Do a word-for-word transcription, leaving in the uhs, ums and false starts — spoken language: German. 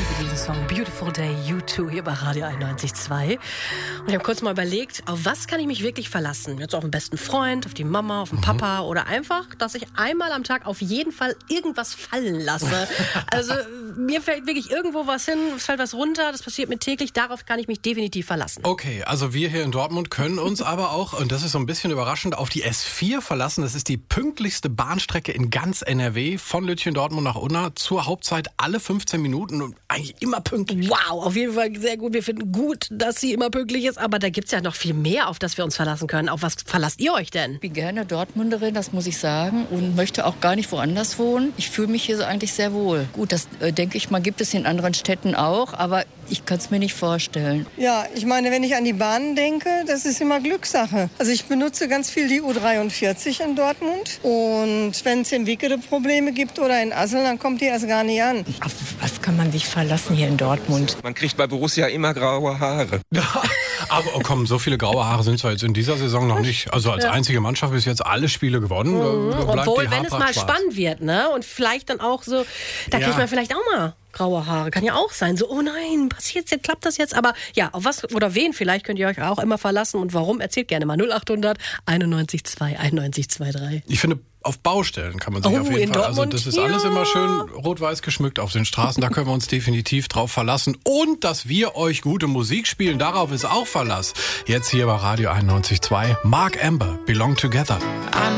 diesen Song Beautiful Day, U zwei hier bei Radio einundneunzig Komma zwei. Und ich habe kurz mal überlegt, auf was kann ich mich wirklich verlassen? Jetzt auf einen besten Freund, auf die Mama, auf den Papa oder einfach, dass ich einmal am Tag auf jeden Fall irgendwas fallen lasse. Also mir fällt wirklich irgendwo was hin, es fällt was runter, das passiert mir täglich, darauf kann ich mich definitiv verlassen. Okay, also wir hier in Dortmund können uns aber auch, und das ist so ein bisschen überraschend, auf die S vier verlassen. Das ist die pünktlichste Bahnstrecke in ganz N R W, von Lütchen-Dortmund nach Unna, zur Hauptzeit alle fünfzehn Minuten und eigentlich immer pünktlich. Wow, auf jeden Fall sehr gut. Wir finden gut, dass sie immer pünktlich ist, aber da gibt es ja noch viel mehr, auf das wir uns verlassen können. Auf was verlasst ihr euch denn? Ich bin gerne Dortmunderin, das muss ich sagen, und möchte auch gar nicht woanders wohnen. Ich fühle mich hier so eigentlich sehr wohl. Gut, das äh, denke ich mal, gibt es in anderen Städten auch, aber ich kann es mir nicht vorstellen. Ja, ich meine, wenn ich an die Bahnen denke, das ist immer Glückssache. Also ich benutze ganz viel die U dreiundvierzig in Dortmund und wenn es in Wickede Probleme gibt oder in Assel, dann kommt die erst gar nicht an. Auf was kann man sich verlassen hier in Dortmund? Man kriegt bei Borussia immer graue Haare. Aber oh komm, so viele graue Haare sind zwar jetzt in dieser Saison noch nicht. Also als ja. einzige Mannschaft bis jetzt alle Spiele gewonnen. Mhm. Da bleibt Obwohl, die wenn es mal Haarpracht spannend wird, ne? Und vielleicht dann auch so, da Ja. kriegt man vielleicht auch mal graue Haare. Kann ja auch sein. So, oh nein, passiert jetzt, klappt das jetzt? Aber ja, auf was oder wen vielleicht könnt ihr euch auch immer verlassen und warum? Erzählt gerne mal null achthundert einundneunzig Komma zwei einundneunzig Komma drei. Ich finde, auf Baustellen kann man sich Oh, auf jeden in Fall, also Dortmund? das ist Ja. alles immer schön rot-weiß geschmückt auf den Straßen, da können wir uns definitiv drauf verlassen. Und dass wir euch gute Musik spielen, darauf ist auch Verlass. Jetzt hier bei Radio einundneunzig Komma zwei, Mark Amber, Belong Together.